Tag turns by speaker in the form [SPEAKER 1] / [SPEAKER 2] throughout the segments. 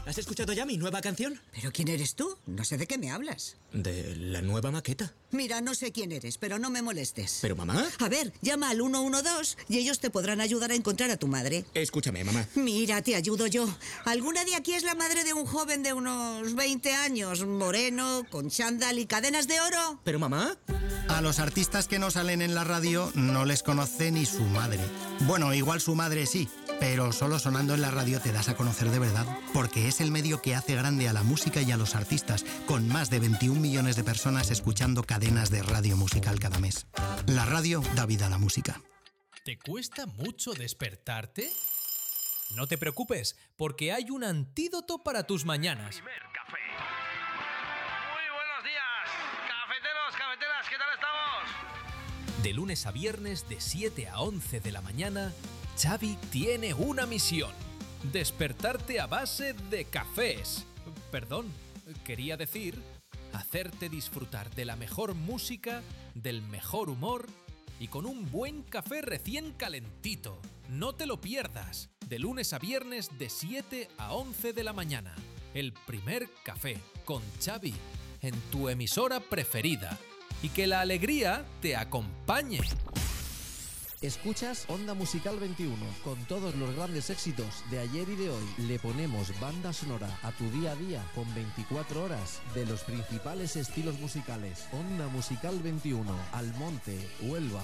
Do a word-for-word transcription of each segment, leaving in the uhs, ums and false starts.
[SPEAKER 1] ¿has escuchado ya mi nueva canción?
[SPEAKER 2] ¿Pero quién eres tú? No sé de qué me hablas.
[SPEAKER 1] De la nueva maqueta.
[SPEAKER 2] Mira, no sé quién eres, pero no me molestes.
[SPEAKER 1] ¿Pero mamá?
[SPEAKER 2] A ver, llama al uno uno dos y ellos te podrán ayudar a encontrar a tu madre.
[SPEAKER 1] Escúchame, mamá.
[SPEAKER 2] Mira, te ayudo yo. ¿Alguna de aquí es la madre de un joven de unos veinte años, moreno, con chándal y cadenas de oro?
[SPEAKER 1] ¿Pero mamá?
[SPEAKER 3] A los artistas que no salen en la radio no les conoce ni su madre. Bueno, igual su madre sí, pero solo sonando en la radio te das a conocer de verdad, porque es el medio que hace grande a la música y a los artistas, con más de veintiún millones de personas escuchando cadenas de radio musical cada mes. La radio da vida a la música.
[SPEAKER 4] ¿Te cuesta mucho despertarte? No te preocupes, porque hay un antídoto para tus mañanas.
[SPEAKER 5] Primer café. Muy buenos días, cafeteros, cafeteras, ¿qué tal estamos?
[SPEAKER 4] De lunes a viernes de siete a once de la mañana, Xavi tiene una misión: despertarte a base de cafés. Perdón, quería decir, hacerte disfrutar de la mejor música, del mejor humor y con un buen café recién calentito. No te lo pierdas, de lunes a viernes de siete a once de la mañana. El primer café con Xavi en tu emisora preferida. Y que la alegría te acompañe.
[SPEAKER 6] Escuchas Onda Musical veintiuno, con todos los grandes éxitos de ayer y de hoy. Le ponemos banda sonora a tu día a día con veinticuatro horas de los principales estilos musicales. Onda Musical veintiuno, Almonte, Huelva.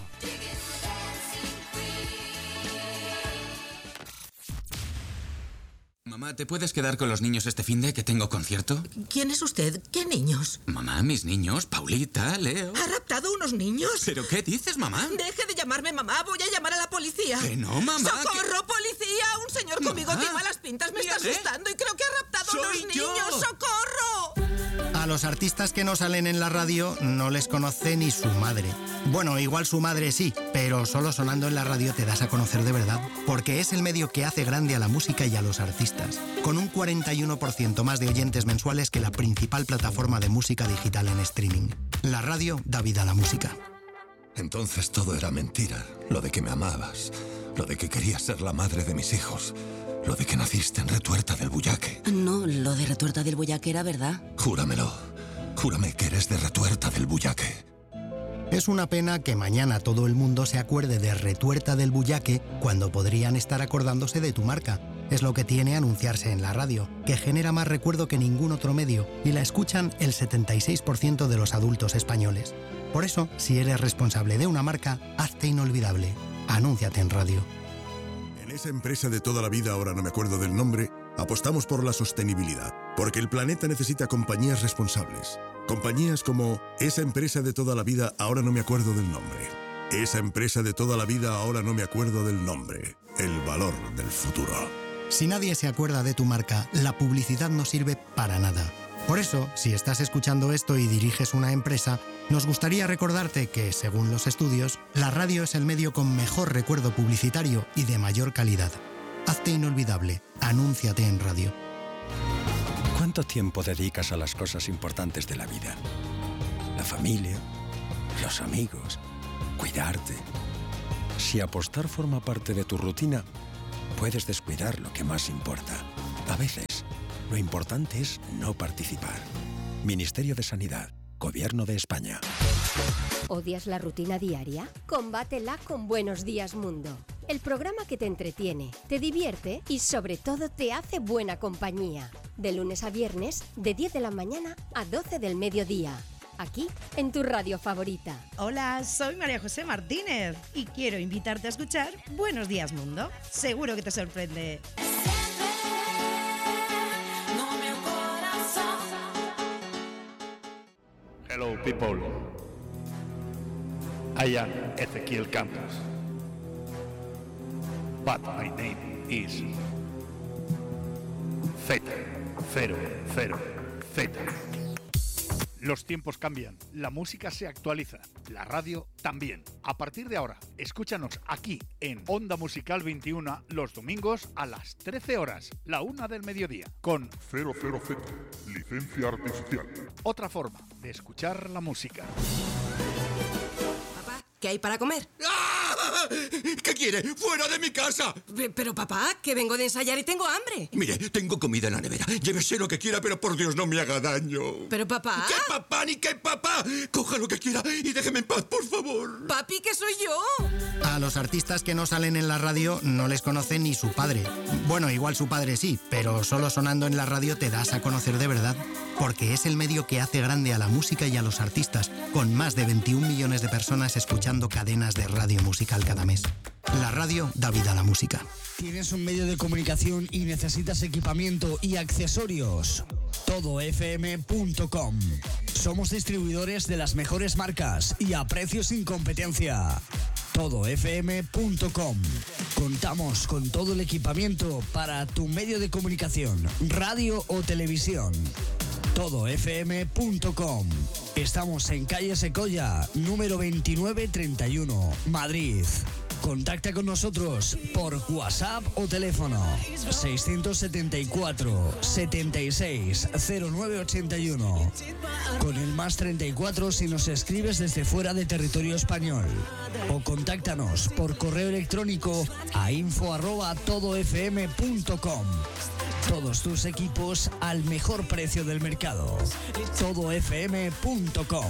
[SPEAKER 7] Mamá, ¿te puedes quedar con los niños este finde que tengo concierto?
[SPEAKER 8] ¿Quién es usted? ¿Qué niños?
[SPEAKER 7] Mamá, mis niños, Paulita, Leo...
[SPEAKER 8] ¿Ha raptado unos niños?
[SPEAKER 7] ¿Pero qué dices, mamá?
[SPEAKER 8] Deje de llamarme mamá, voy a llamar a la policía.
[SPEAKER 7] Que no, mamá.
[SPEAKER 8] ¡Socorro, que... policía! Un señor
[SPEAKER 7] mamá.
[SPEAKER 8] conmigo tiene malas pintas, me está asustando y creo que ha raptado
[SPEAKER 7] Soy
[SPEAKER 8] unos
[SPEAKER 7] yo.
[SPEAKER 8] niños. ¡Socorro!
[SPEAKER 3] A los artistas que no salen en la radio no les conoce ni su madre. Bueno, igual su madre sí, pero solo sonando en la radio te das a conocer de verdad, porque es el medio que hace grande a la música y a los artistas, con un cuarenta y uno por ciento más de oyentes mensuales que la principal plataforma de música digital en streaming. La radio da vida a la música.
[SPEAKER 9] Entonces todo era mentira, lo de que me amabas, lo de que querías ser la madre de mis hijos, lo de que naciste en Retuerta del Bullaque.
[SPEAKER 10] No, lo de Retuerta del Bullaque era verdad.
[SPEAKER 9] Júramelo, júrame que eres de Retuerta del Bullaque.
[SPEAKER 3] Es una pena que mañana todo el mundo se acuerde de Retuerta del Bullaque cuando podrían estar acordándose de tu marca. Es lo que tiene anunciarse en la radio, que genera más recuerdo que ningún otro medio y la escuchan el setenta y seis por ciento de los adultos españoles. Por eso, si eres responsable de una marca, hazte inolvidable. Anúnciate en radio.
[SPEAKER 11] En esa empresa de toda la vida, ahora no me acuerdo del nombre, apostamos por la sostenibilidad, porque el planeta necesita compañías responsables. Compañías como esa empresa de toda la vida, ahora no me acuerdo del nombre. Esa empresa de toda la vida, ahora no me acuerdo del nombre. El valor del futuro.
[SPEAKER 3] Si nadie se acuerda de tu marca, la publicidad no sirve para nada. Por eso, si estás escuchando esto y diriges una empresa, nos gustaría recordarte que, según los estudios, la radio es el medio con mejor recuerdo publicitario y de mayor calidad. Hazte inolvidable. Anúnciate en radio.
[SPEAKER 12] ¿Cuánto tiempo dedicas a las cosas importantes de la vida? La familia, los amigos, cuidarte. Si apostar forma parte de tu rutina, puedes descuidar lo que más importa. A veces, lo importante es no participar. Ministerio de Sanidad, Gobierno de España.
[SPEAKER 13] ¿Odias la rutina diaria? Combátela con Buenos Días Mundo. El programa que te entretiene, te divierte y sobre todo te hace buena compañía. De lunes a viernes, de diez de la mañana a doce del mediodía. Aquí, en tu radio favorita.
[SPEAKER 14] Hola, soy María José Martínez y quiero invitarte a escuchar Buenos Días Mundo. Seguro que te sorprende.
[SPEAKER 15] Hello people, I am Ezequiel Campos, but my name is Z cero cero Z. Los tiempos cambian, la música se actualiza, la radio también. A partir de ahora, escúchanos aquí en Onda Musical veintiuno los domingos a las trece horas, la una del mediodía, con
[SPEAKER 16] cero cero Z, licencia artificial.
[SPEAKER 15] Otra forma de escuchar la música.
[SPEAKER 10] Papá, ¿qué hay para comer?
[SPEAKER 1] ¡Ah!
[SPEAKER 17] ¿Qué quiere? ¡Fuera de mi casa!
[SPEAKER 18] Pero papá, que vengo de ensayar y tengo hambre.
[SPEAKER 17] Mire, tengo comida en la nevera. Llévese lo que quiera, pero por Dios no me haga daño.
[SPEAKER 18] Pero papá...
[SPEAKER 17] ¿Qué papá ni qué papá? Coja lo que quiera y déjeme en paz, por favor.
[SPEAKER 18] Papi, que soy yo.
[SPEAKER 3] A los artistas que no salen en la radio no les conoce ni su padre. Bueno, igual su padre sí, pero solo sonando en la radio te das a conocer de verdad. Porque es el medio que hace grande a la música y a los artistas, con más de veintiún millones de personas escuchando cadenas de radio musical cada mes. La radio da vida a la música.
[SPEAKER 19] ¿Tienes un medio de comunicación y necesitas equipamiento y accesorios? todo f m punto com. Somos distribuidores de las mejores marcas y a precios sin competencia. todo f m punto com. Contamos con todo el equipamiento para tu medio de comunicación, radio o televisión. todo f m punto com. Estamos en calle Secoya, número veintinueve treinta y uno, Madrid. Contacta con nosotros por WhatsApp o teléfono seiscientos setenta y cuatro, setenta y seis, cero nueve ochenta y uno. Con el más treinta y cuatro si nos escribes desde fuera de territorio español. O contáctanos por correo electrónico a info arroba todo f m punto com. Todos tus equipos al mejor precio del mercado. todo f m punto com.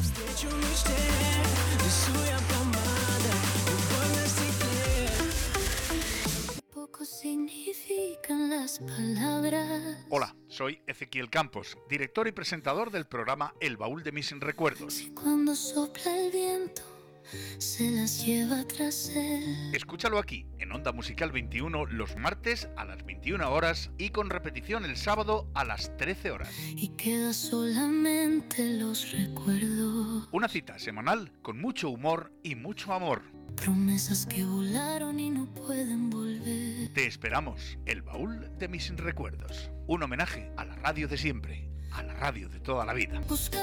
[SPEAKER 20] Poco significan las palabras.
[SPEAKER 15] Hola, soy Ezequiel Campos, director y presentador del programa El Baúl de mis recuerdos.
[SPEAKER 20] Cuando sopla el viento, se las lleva tras él.
[SPEAKER 15] Escúchalo aquí, en Onda Musical veintiuno, los martes a las veintiuna horas y con repetición el sábado a las trece horas.
[SPEAKER 20] Y queda solamente los recuerdos.
[SPEAKER 15] Una cita semanal con mucho humor y mucho amor.
[SPEAKER 20] Promesas que volaron y no pueden volver.
[SPEAKER 15] Te esperamos, El Baúl de mis recuerdos. Un homenaje a la radio de siempre, a la radio de toda la vida.
[SPEAKER 20] Busca